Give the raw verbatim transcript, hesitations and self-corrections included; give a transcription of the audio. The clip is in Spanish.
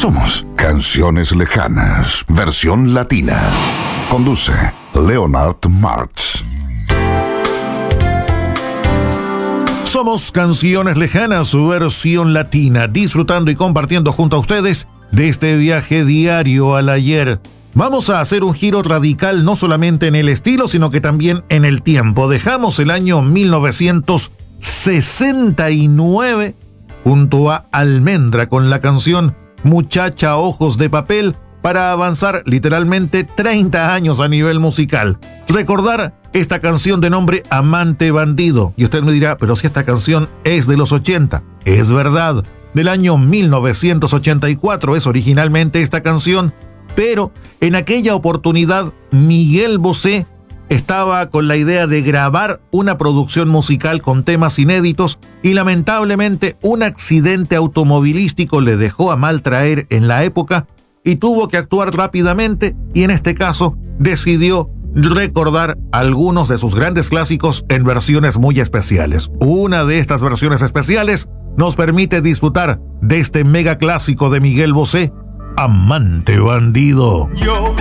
Somos Canciones Lejanas, versión latina. Conduce Leonard Marx. Somos Canciones Lejanas, versión latina, disfrutando y compartiendo junto a ustedes de este viaje diario al ayer. Vamos a hacer un giro radical no solamente en el estilo, sino que también en el tiempo. Dejamos el año mil novecientos sesenta y nueve junto a Almendra con la canción Muchacha Ojos de Papel, para avanzar literalmente treinta años a nivel musical. Recordar esta canción de nombre Amante Bandido. Y usted me dirá, pero si esta canción es de los ochenta. Es verdad, del año mil novecientos ochenta y cuatro es originalmente esta canción, pero en aquella oportunidad Miguel Bosé estaba con la idea de grabar una producción musical con temas inéditos y lamentablemente un accidente automovilístico le dejó a mal traer en la época y tuvo que actuar rápidamente, y en este caso decidió recordar algunos de sus grandes clásicos en versiones muy especiales. Una de estas versiones especiales nos permite disfrutar de este mega clásico de Miguel Bosé, Amante Bandido. Yo.